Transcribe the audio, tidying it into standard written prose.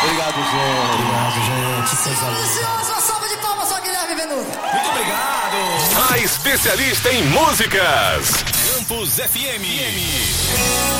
Obrigado, gente. Obrigado, gente. Coisa linda. Delicioso, uma salva de palmas ao Guilherme Venuto. Muito obrigado. A especialista em músicas. Campus FM.